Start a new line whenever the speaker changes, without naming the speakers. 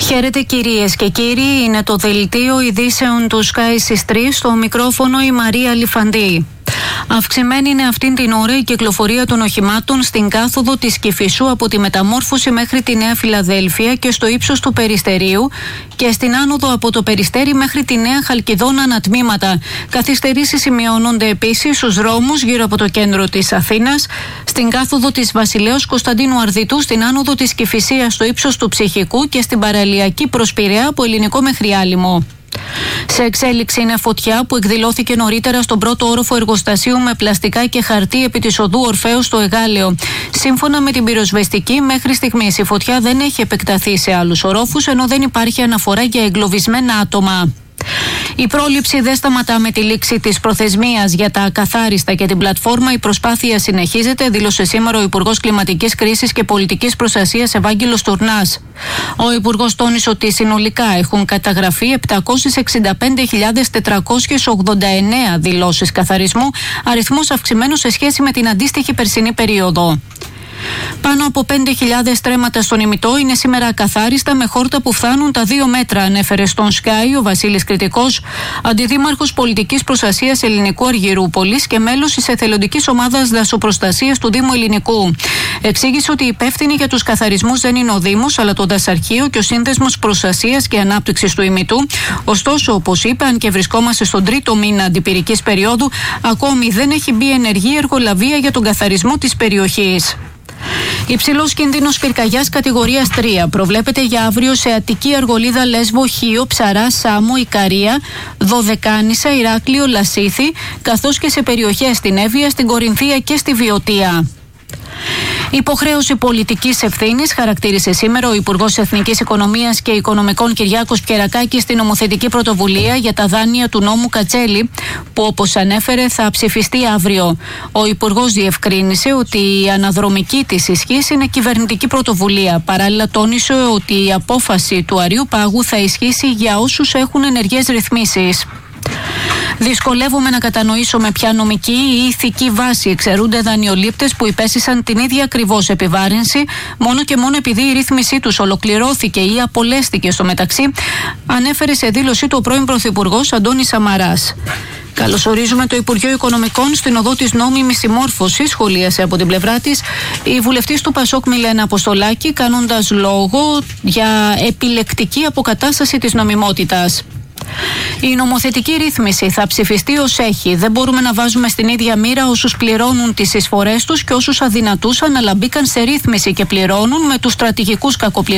Χαίρετε κυρίες και κύριοι, είναι το δελτίο ειδήσεων του Sky στις 3, στο μικρόφωνο η Μαρία Λιφαντή. Αυξημένη είναι αυτήν την ώρα η κυκλοφορία των οχημάτων στην κάθοδο της Κηφισού από τη Μεταμόρφωση μέχρι τη Νέα Φιλαδέλφεια και στο ύψος του Περιστερίου και στην άνοδο από το Περιστέρι μέχρι τη Νέα Χαλκιδόνα ανατμήματα. Καθυστερήσεις σημειώνονται επίσης στους δρόμους γύρω από το κέντρο της Αθήνας, στην κάθοδο της Βασιλέως Κωνσταντίνου Αρδιτού, στην άνοδο της Κηφισίας στο ύψος του Ψυχικού και στην παραλιακή προς Πειραιά από Ελληνικό μέχρι Άλυμο. Σε εξέλιξη είναι φωτιά που εκδηλώθηκε νωρίτερα στον πρώτο όροφο εργοστασίου με πλαστικά και χαρτί επί της οδού Ορφέου στο Εγάλεο. Σύμφωνα με την πυροσβεστική, μέχρι στιγμής η φωτιά δεν έχει επεκταθεί σε άλλους ορόφους, ενώ δεν υπάρχει αναφορά για εγκλωβισμένα άτομα. Η πρόληψη δεν σταματά με τη λήξη της προθεσμίας για τα ακαθάριστα και την πλατφόρμα. Η προσπάθεια συνεχίζεται, δήλωσε σήμερα ο Υπουργός Κλιματικής Κρίσης και Πολιτικής Προστασίας Ευάγγελος Τουρνάς. Ο Υπουργός τόνισε ότι συνολικά έχουν καταγραφεί 765.489 δηλώσεις καθαρισμού, αριθμός αυξημένος σε σχέση με την αντίστοιχη περσινή περίοδο. Πάνω από 5.000 στρέμματα στον ημιτό είναι σήμερα ακαθάριστα με χόρτα που φτάνουν τα 2 μέτρα, ανέφερε στον Sky ο Βασίλης Κρητικός, αντιδήμαρχος πολιτικής προστασίας Ελληνικού Αργυρούπολης και μέλος της εθελοντικής ομάδας δασοπροστασίας του Δήμου Ελληνικού. Εξήγησε ότι υπεύθυνοι για τους καθαρισμούς δεν είναι ο Δήμος, αλλά το Δασαρχείο και ο Σύνδεσμος Προστασίας και Ανάπτυξης του ημιτού. Ωστόσο, όπως είπε, αν και βρισκόμαστε στον 3ο μήνα αντιπυρικής περίοδου, ακόμη δεν έχει μπει ενεργή εργολαβία για τον καθαρισμό της περιοχής. Υψηλός κίνδυνος πυρκαγιάς κατηγορίας 3 προβλέπεται για αύριο σε Αττική, Αργολίδα, Λέσβο, Χίο, Ψαρά, Σάμο, Ικαρία, Δωδεκάνησα, Ηράκλειο, Λασίθι, καθώς και σε περιοχές στην Εύβοια, στην Κορινθία και στη Βιωτία. Υποχρέωση πολιτικής ευθύνης, χαρακτήρισε σήμερα ο Υπουργός Εθνικής Οικονομίας και Οικονομικών Κυριάκος Κερακάκης στην νομοθετική πρωτοβουλία για τα δάνεια του νόμου Κατσέλη, που όπως ανέφερε θα ψηφιστεί αύριο. Ο Υπουργός διευκρίνησε ότι η αναδρομική της ισχύς είναι κυβερνητική πρωτοβουλία. Παράλληλα τόνισε ότι η απόφαση του Αριού Πάγου θα ισχύσει για όσους έχουν ενεργές ρυθμίσεις. Δυσκολεύομαι να κατανοήσω με ποια νομική ή ηθική βάση εξαιρούνται δανειολήπτες που υπέστησαν την ίδια ακριβώς επιβάρυνση μόνο και μόνο επειδή η ρύθμισή τους ολοκληρώθηκε ή απολέστηκε στο μεταξύ, ανέφερε σε δήλωσή του ο πρώην Πρωθυπουργός Αντώνης Σαμαράς. Καλωσορίζουμε το Υπουργείο Οικονομικών στην οδό της νόμιμης συμμόρφωσης, σχολίασε από την πλευρά της η βουλευτής του Πασόκ Μιλένα Αποστολάκη, κάνοντας λόγο για επιλεκτική αποκατάσταση της νομιμότητας. Η νομοθετική ρύθμιση θα ψηφιστεί ως έχει. Δεν μπορούμε να βάζουμε στην ίδια μοίρα όσους πληρώνουν τις εισφορές τους και όσους αδυνατούσαν αλλά μπήκαν σε ρύθμιση και πληρώνουν με τους στρατηγικούς κακοπληρωτές